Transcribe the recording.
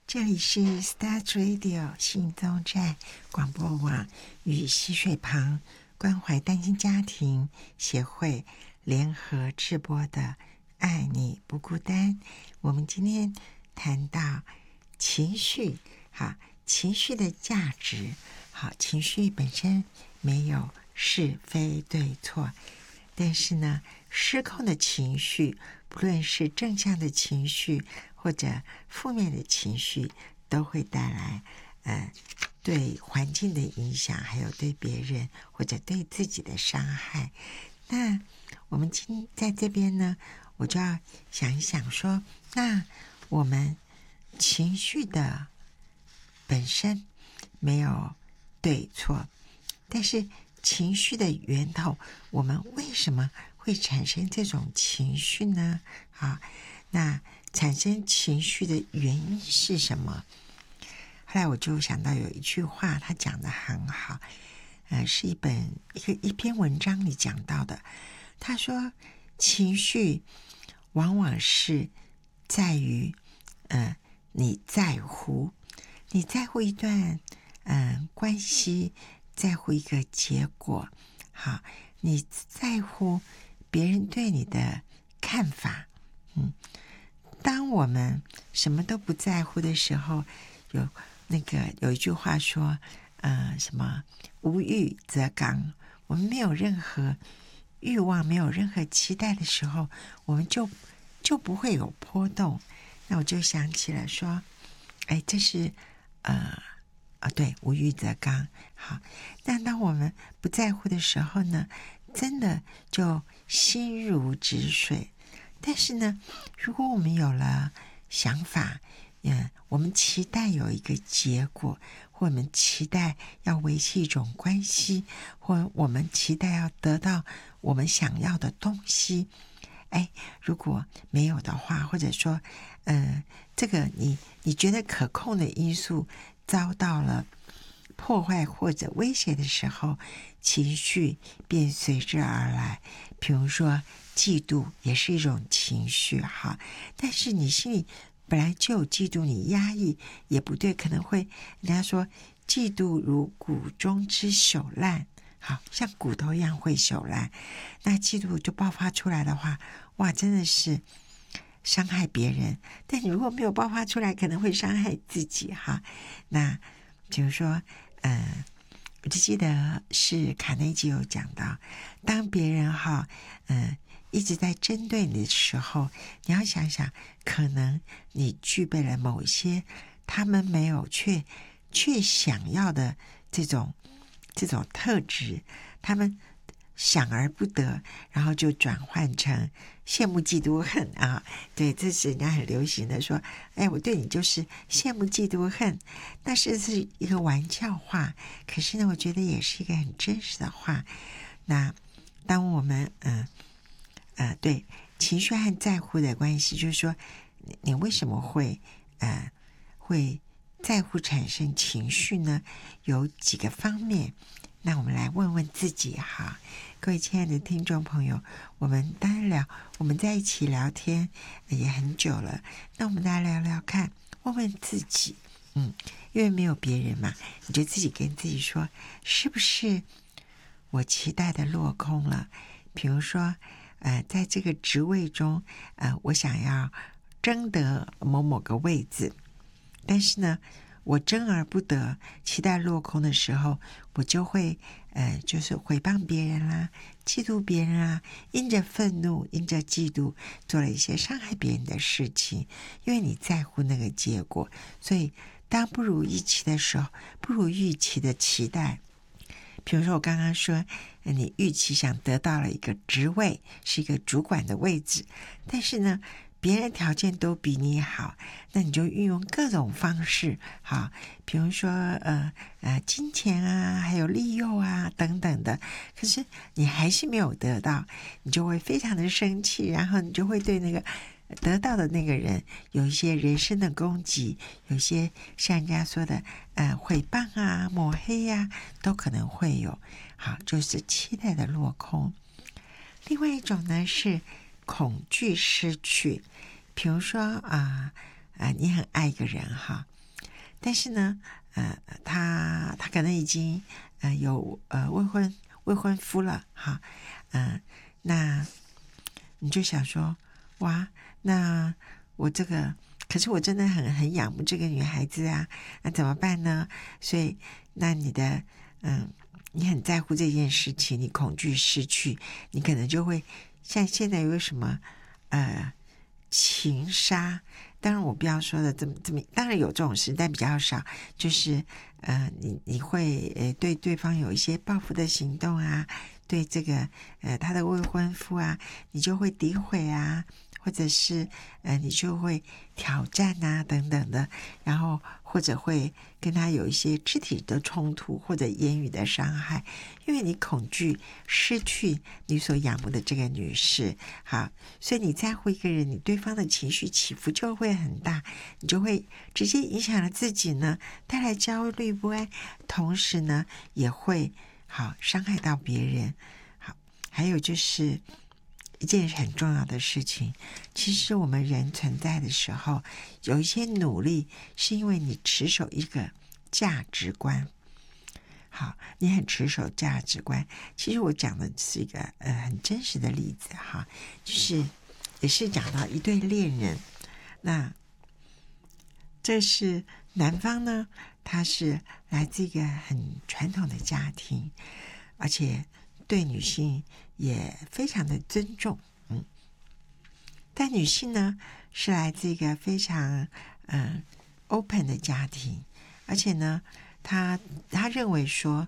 这里是 Start Radio 信宗站广播网与溪水旁关怀单亲家庭协会联合制播的爱你不孤单。我们今天谈到情绪，情绪的价值。情绪本身没有是非对错，但是呢，失控的情绪，不论是正向的情绪或者负面的情绪，都会带来对环境的影响，还有对别人或者对自己的伤害。那我们今在这边呢，我就要想一想说，那我们情绪的本身没有对错，但是情绪的源头，我们为什么会产生这种情绪呢？那产生情绪的原因是什么？后来我就想到有一句话，他讲得很好，是一篇文章里讲到的。他说，情绪往往是在于，你在乎一段关系，在乎一个结果，你在乎别人对你的看法。当我们什么都不在乎的时候，有一句话说，什么无欲则刚。我们没有任何欲望，没有任何期待的时候，我们就不会有波动。那我就想起了说，这是对，无欲则刚。好，但当我们不在乎的时候呢，真的就心如止水。但是呢，如果我们有了想法，我们期待有一个结果，或我们期待要维系一种关系，或我们期待要得到我们想要的东西，如果没有的话，或者说这个你觉得可控的因素遭到了破坏或者威胁的时候，情绪便随之而来。比如说嫉妒也是一种情绪，但是你心里本来就有嫉妒，你压抑也不对，可能会人家说嫉妒如骨中之朽烂，像骨头一样会朽烂。那嫉妒就爆发出来的话，哇，真的是伤害别人。但你如果没有爆发出来，可能会伤害自己。那比如说我就记得是卡内基有讲到，当别人一直在针对你的时候，你要想想，可能你具备了某些他们没有却想要的这种特质，他们想而不得，然后就转换成羡慕嫉妒恨啊。对，这是人家很流行的说，我对你就是羡慕嫉妒恨。那是一个玩笑话，可是呢，我觉得也是一个很真实的话。那当我们对情绪和在乎的关系，就是说你为什么会在乎产生情绪呢？有几个方面。那我们来问问自己各位亲爱的听众朋友，我们当然我们在一起聊天也很久了，那我们来聊聊看，问问自己，因为没有别人嘛，你就自己跟自己说，是不是我期待的落空了？比如说在这个职位中我想要争得某个位置，但是呢我争而不得，期待落空的时候，我就会就是诽谤别人啦，嫉妒别人啊，因着愤怒，因着嫉妒，做了一些伤害别人的事情。因为你在乎那个结果，所以当不如预期的时候，不如预期的期待。比如说我刚刚说，你预期想得到了一个职位，是一个主管的位置，但是呢别人条件都比你好，那你就运用各种方式，比如说金钱啊，还有利诱啊等等的，可是你还是没有得到，你就会非常的生气，然后你就会对那个得到的那个人有一些人身的攻击，有些像人家说的诽谤啊，抹黑啊，都可能会有。就是期待的落空。另外一种呢是恐惧失去，比如说你很爱一个人但是呢，他可能已经有未婚夫了哈，那你就想说，哇，那我这个，可是我真的很仰慕这个女孩子啊，那怎么办呢？所以，那你很在乎这件事情，你恐惧失去，你可能就会像现在有什么情杀，当然我不要说的这么，当然有这种事，但比较少。就是你会对对方有一些报复的行动啊，对这个他的未婚夫啊，你就会诋毁啊，或者是你就会挑战啊等等的，然后或者会跟他有一些肢体的冲突或者言语的伤害，因为你恐惧失去你所仰慕的这个女士。好，所以你在乎一个人，你对方的情绪起伏就会很大，你就会直接影响了自己呢，带来焦虑不安，同时呢也会伤害到别人。好，还有就是一件很重要的事情，其实我们人存在的时候，有一些努力是因为你持守一个价值观。好，你很持守价值观。其实我讲的是一个很真实的例子哈，就是也是讲到一对恋人，那这是男方呢，他是来自一个很传统的家庭，而且对女性也非常的尊重，但女性呢是来自一个非常open 的家庭，而且呢他认为说